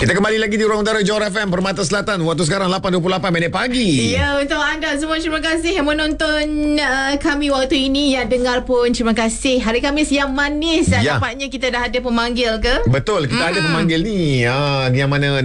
Kita kembali lagi di Ruang Utara Johor FM Permata Selatan. Waktu sekarang 8.28 minit pagi. Ya, untuk anda semua terima kasih yang menonton kami waktu ini. Yang dengar pun terima kasih. Hari Khamis yang manis. Ya. Nampaknya kita dah ada pemanggil ke? Betul, kita ada pemanggil ni. Yang mana